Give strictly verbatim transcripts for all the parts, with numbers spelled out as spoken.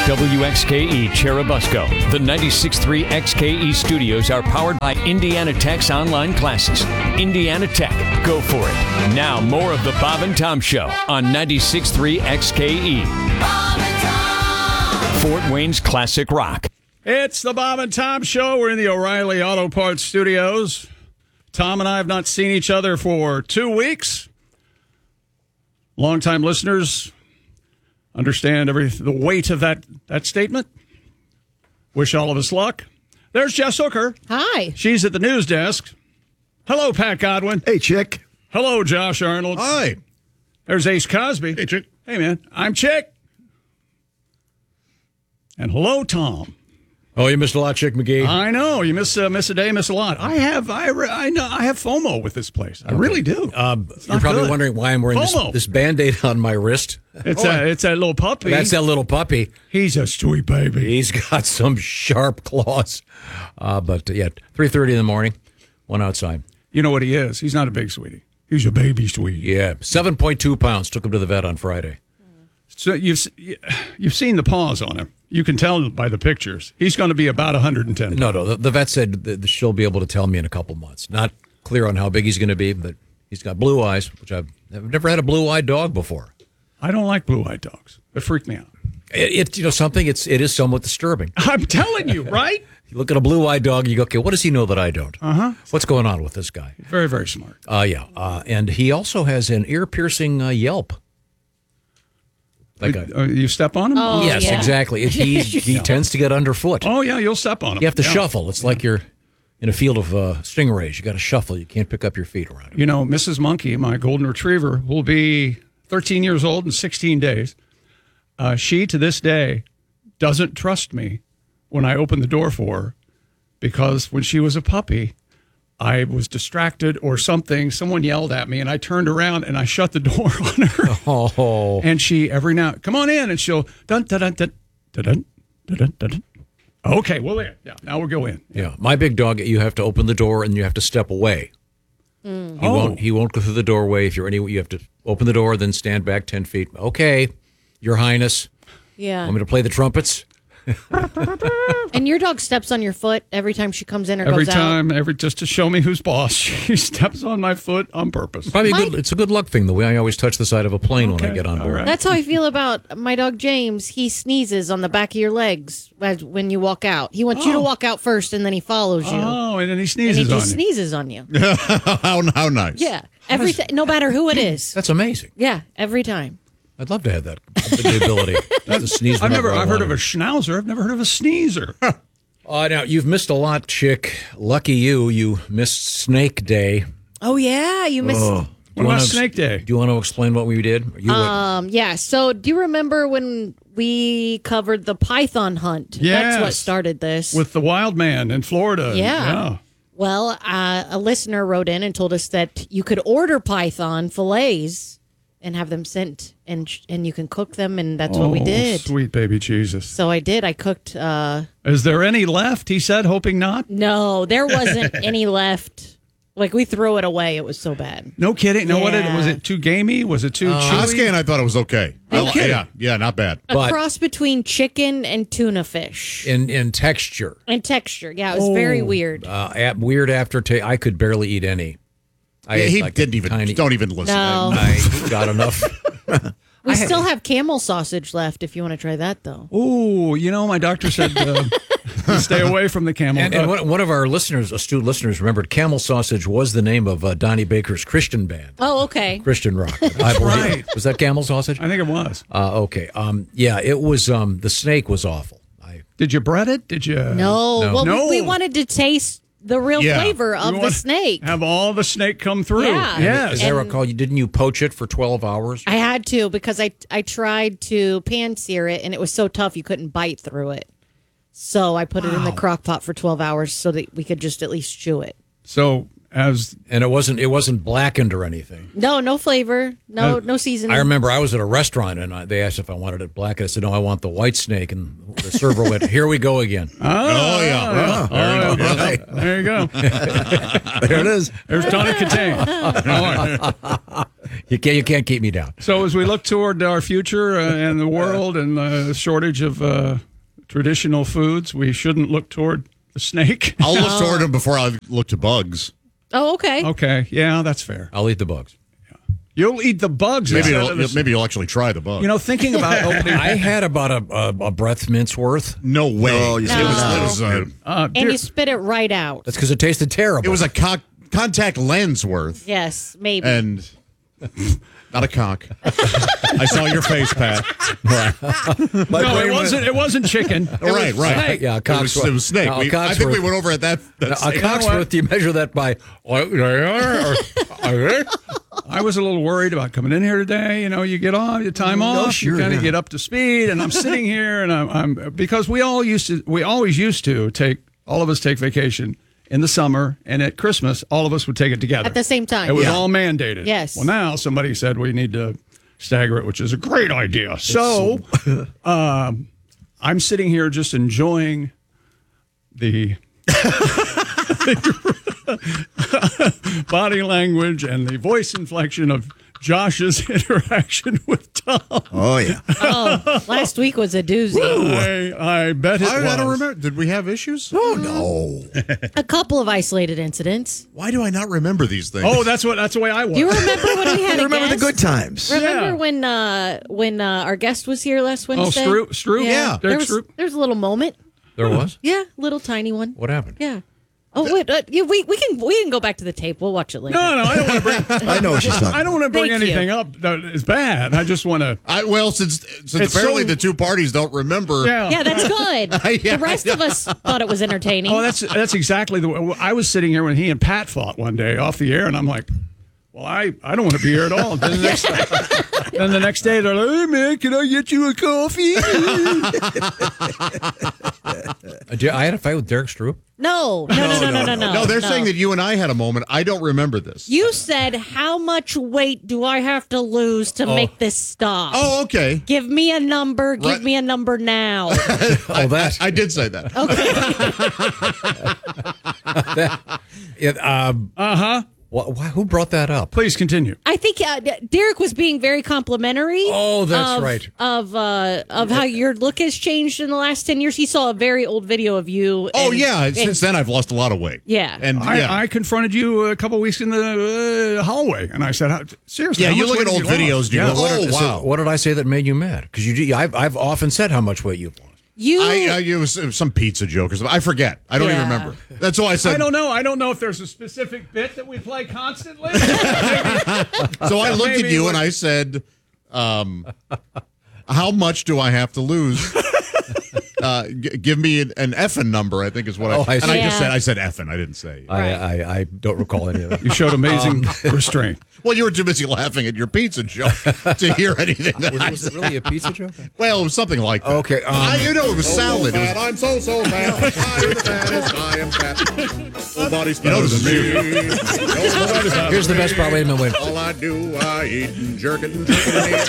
W X K E Cherubusco. The ninety-six point three X K E studios are powered by Indiana Tech's online classes. Indiana Tech, go for it. Now, more of the Bob and Tom Show on ninety-six point three X K E. Bob and Tom. Fort Wayne's classic rock. It's the Bob and Tom Show. We're in the O'Reilly Auto Parts studios. Tom and I have not seen each other for two weeks. Longtime listeners understand every the weight of that, that statement. Wish all of us luck. There's Jess Hooker. Hi. She's at the news desk. Hello, Pat Godwin. Hey, Chick. Hello, Josh Arnold. Hi. There's Ace Cosby. Hey, Chick. Hey, man. I'm Chick. And hello, Tom. Oh, you missed a lot, Chick McGee. I know you miss uh, miss a day, miss a lot. I have I, re- I know I have FOMO with this place. I okay. really do. Uh, you're probably good. wondering why I'm wearing this, this Band-Aid on my wrist. It's oh, a, it's that little puppy. That's that little puppy. He's a sweet baby. He's got some sharp claws. Uh, but uh, yeah, three thirty in the morning, one outside. You know what he is? He's not a big sweetie. He's a baby sweetie. Yeah, seven point two pounds. Took him to the vet on Friday. So you've you've seen the paws on him. You can tell by the pictures. He's going to be about one hundred ten pounds. No, no. The, the vet said that she'll be able to tell me in a couple months. Not clear on how big he's going to be, but he's got blue eyes, which I've, I've never had a blue-eyed dog before. I don't like blue-eyed dogs. They freak me out. It, it you know something. It's it is somewhat disturbing. I'm telling you, right? You look at a blue-eyed dog, you go, okay, what does he know that I don't? Uh huh. What's going on with this guy? Very, very smart. Uh yeah. Uh, and he also has an ear-piercing uh, yelp. Like a, uh, you step on him? Oh, yes, yeah. exactly. He he tends to get underfoot. Oh, yeah, you'll step on him. You have to yeah. shuffle. It's like you're in a field of uh, stingrays. You got to shuffle. You can't pick up your feet around him. You know, Missus Monkey, my golden retriever, will be thirteen years old in sixteen days. Uh, she, to this day, doesn't trust me when I open the door for her because when she was a puppy, I was distracted or something. Someone yelled at me, and I turned around and I shut the door on her. Oh. And she every now, come on in, and she'll dun dun dun dun dun dun dun dun. dun. Okay, well there, yeah. Now we'll go in. Yeah, my big dog. You have to open the door and you have to step away. Mm. He Oh. won't. He won't go through the doorway. If you're any, you have to open the door, then stand back ten feet. Okay, Your Highness. Yeah. Want me to play the trumpets? And your dog steps on your foot every time she comes in or Every goes time, every just to show me who's boss, she steps on my foot on purpose. Probably a My- good, it's a good luck thing. The way I always touch the side of a plane when I Okay, get on all board. right. out. That's how I feel about my dog James. He sneezes on the back of your legs as, when you walk out. He wants you to Oh. walk out first, and then he follows you. Oh, and then he and sneezes he on just you. sneezes on you. how, how nice. Yeah. Every ti- no matter who it is. That's amazing. Yeah, every time. I'd love to have that the ability just to sneeze. I've never, whenever I I've heard of a wanted. schnauzer. I've never heard of a sneezer. Uh, now, you've missed a lot, Chick. Lucky you. You missed Snake Day. Oh yeah, you missed. Oh. What Do you about wanna- Snake Day? Do you want to explain what we did? You would- Um, yeah. So, do you remember when we covered the python hunt? Yes. That's what started this. With the wild man in Florida. Yeah. Well, uh, a listener wrote in and told us that you could order python fillets and have them sent, and and you can cook them, and that's what we Oh, did. Sweet baby Jesus. So I did. I cooked. Uh, Is there any left? He said, hoping not. no, there wasn't any left. Like we threw it away. It was so bad. No kidding. No, what did, Yeah. was it too gamey? Was it too Uh, chewy? Scan, I thought it was okay. I li- Okay. Yeah, yeah, not bad. A But- cross between chicken and tuna fish in in texture, and texture. Yeah, it was very Oh. weird. uh, at weird aftertaste. I could barely eat any. I Yeah, ate he like a didn't even. Tiny, Don't even listen. No. I got enough. We still have camel sausage left if you want to try that, though. Ooh, you know, my doctor said uh, stay away from the camel. And, and one, one of our listeners, astute listeners, remembered Camel Sausage was the name of uh, Donnie Baker's Christian band, Oh, okay. Christian rock. I believe. right. Was that Camel Sausage? I think it was. Uh, okay. Um, yeah, it was. Um, the snake was awful. I Did you bread it? Did you? No, No. well, No. We, we wanted to taste the real Yeah. flavor of You the want- snake. Have all the snake come through. Yeah. Yes. as I And- recall, you didn't you poach it for twelve hours? I had to because I I tried to pan sear it and it was so tough you couldn't bite through it. So I put it in the crock pot for twelve hours so that we could just at least chew it. So as And it wasn't it wasn't blackened or anything. No, no flavor, no Uh, no seasoning. I remember I was at a restaurant and I, they asked if I wanted it black. I said no, I want the white snake, and the server went, "Here we go again." Oh, yeah. oh, There you go. there you go. There it is. There's Tony Katane. All right. You can't, you can't keep me down. So as we look toward our future uh, and the world and the shortage of uh, traditional foods, we shouldn't look toward the snake. I'll look toward him before I look to bugs. Oh, okay. Okay, yeah, that's fair. I'll eat the bugs. You'll eat the bugs. Maybe instead you'll, of the- maybe you'll actually try the bug. You know, thinking about opening. I had about a, a, a breath mince worth. no way. No, you it, spit was, it it, was, uh, uh, And dear- you spit it right out. That's because it tasted terrible. it was a co- contact lens worth. Yes, maybe. And not a cock. I saw your face, Pat. no, it wasn't. It wasn't chicken. It right, was right. snake. Yeah, a It was, it was snake. No, a We- I think cocksworth. we went over at that. that Now, a same- cocksworth, do you measure that by? I was a little worried about coming in here today. You know, you get off, you time No, off, sure, you kind of yeah. get up to speed, and I'm sitting here, and I'm, I'm because we all used to, we always used to take, all of us take vacation in the summer, and at Christmas, all of us would take it together At the same time. It was Yeah. all mandated. Yes. Well, now somebody said we need to stagger it, which is a great idea. So, um, I'm sitting here just enjoying the. body language and the voice inflection of Josh's interaction with Tom. Oh, yeah. Oh, last week was a doozy. I, I bet it I, was. I don't remember. Did we have issues? Oh, no. A couple of isolated incidents. Why do I not remember these things? Oh, that's what. That's the way I was. Do you remember when we had a Remember the guest? good times. Remember Yeah. when uh, when uh, our guest was here last Oh, Wednesday? Stroop, Stroop, Yeah. There Derek was, Stroop. there was a little moment. There was. Yeah, little tiny one. What happened? Yeah. Oh wait, uh, yeah, we we can we can go back to the tape. We'll watch it later. No, no, I don't want to bring. I know what she's talking I don't want to bring Thank you. anything up that is bad. I just want to. I, well, since since It's apparently so- the two parties don't remember. Yeah. Yeah, that's good. Yeah, the rest of us thought it was entertaining. Oh, that's that's exactly the way. I was sitting here when he and Pat fought one day off the air, and I'm like, well, I, I don't want to be here at all. Then the next, then the next day, they're like, hey, man, can I get you a coffee? Uh, did- I had a fight with Derek Stroop. no, no, no, no, no, no, no. No, they're saying that you and I had a moment. I don't remember this. You said, how much weight do I have to lose to make this stop? Oh, okay. Give me a number. Give Right. me a number now. Oh, that. I did say that. It, um, Uh huh. wh- wh- who brought that up? Please continue. I think uh, D- Derek was being very complimentary. Oh, that's of, right. Of uh, of how your look has changed in the last ten years. He saw a very old video of you. Oh, and- yeah. and- Since then, I've lost a lot of weight. Yeah. And I, yeah. I confronted you a couple weeks in the uh, hallway, and I said, "How- seriously, yeah, how you much look weight at have old you videos, lost?" you Yeah. go, oh, So wow. what did I say that made you mad? Because you, do- I've, I've often said how much weight you've lost. you. I, I it was some pizza joke or something. I forget. I don't even Yeah. remember. That's why I said. I don't know. I don't know if there's a specific bit that we play constantly. So I looked at Maybe you what- and I said, um, "How much do I have to lose?" Uh, g- give me an, an effing number. I think is what Oh, I. I and I see. just Yeah. said I said effing. I didn't say. I, I, I don't recall any of that. You showed amazing restraint. Well, you were too busy laughing at your pizza joke to hear anything. That I Was it really a pizza joke? Well, it was something like that. Okay, um, I, you know, it was salad. It was, I'm so, so fat. I am the fattest. I am fat. Nobody's you know, fatter this than is me. Here's the best part. Wait a minute. Wait. All I do, I eat and jerk it and jerk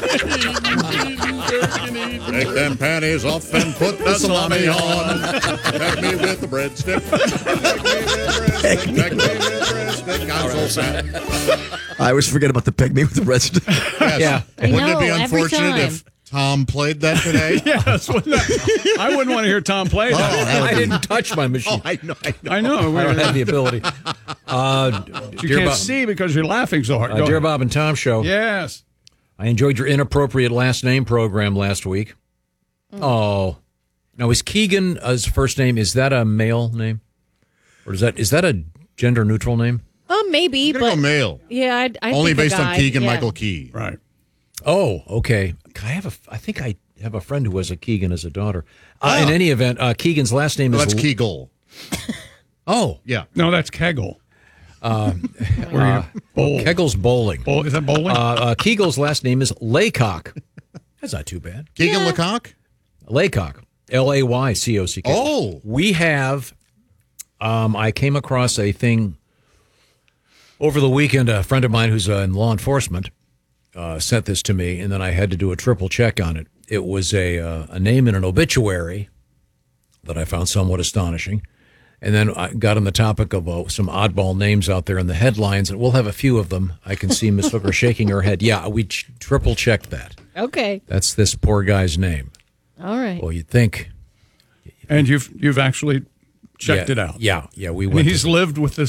it and eat. Take them panties off and put the salami on. Peck me with the breadstick. Peck me with breadstick. Peck me with breadstick. I'm so fat. I always forget about the peg me with the breast. yes. Yeah. I Wouldn't it be know, every unfortunate time. if Tom played that today? Yes, wouldn't that- I wouldn't want to hear Tom play that. I didn't touch my machine. I know. I know. I know. I don't have We, the ability. Uh, you dear can't Bob, see because you're laughing so hard. uh, Go dear ahead. Bob and Tom show. Yes. I enjoyed your inappropriate last name program last week. Oh, now is Keegan uh, his first name? Is that a male name, or is that is that a gender neutral name? Oh, maybe, I'm gonna but go male. yeah, I'd, I'd Only think a based on guy. Keegan Yeah. Michael Key. Right. Oh, okay. I have a. I think I have a friend who has a Keegan as a daughter. Uh, In any event, uh, Keegan's last name Well, is that's Kegel. Oh, Yeah. No, that's Kegel. Where you bowl. Kegel's bowling. Bowl- Is that bowling? Uh, uh, Kegel's last name is Laycock. That's not too bad. Keegan Yeah. Lecoq? Laycock. L A Y C O C K. Oh. We have, um, I came across a thing over the weekend. A friend of mine who's uh, in law enforcement uh, sent this to me, and then I had to do a triple check on it. It was a, uh, a name in an obituary that I found somewhat astonishing. And then I got on the topic of uh, some oddball names out there in the headlines, and we'll have a few of them. I can see Miss Hooker shaking her head. Yeah, we ch- triple checked that. Okay. That's this poor guy's name. All right. Well, you'd think. And you've you've actually checked yeah, it out. Yeah, yeah. We And went. he's to, lived with this